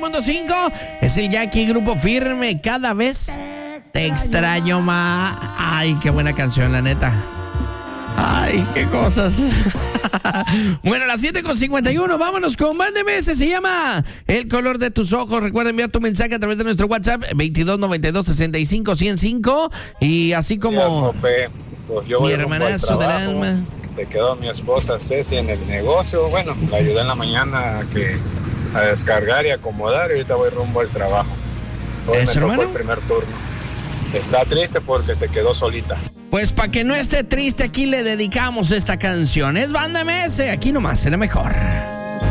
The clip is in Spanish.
100.5. Es el Jackie Grupo Firme. Cada vez te extraño más. Ay, qué buena canción, la neta. Ay, qué cosas. Bueno, las 7:51, vámonos con Banda MS. Se llama El Color de Tus Ojos. Recuerda enviar tu mensaje a través de nuestro WhatsApp 2292-65-105. Y así como pues yo mi voy rumbo al hermanazo del trabajo. alma. Se quedó mi esposa Ceci en el negocio. Bueno, la ayudé en la mañana a descargar y acomodar. Y ahorita voy rumbo al trabajo. Hoy me ¿Eso, tocó hermano? el primer turno. Está triste porque se quedó solita. Pues para que no esté triste, aquí le dedicamos esta canción. Es Banda MS, aquí nomás, en la mejor.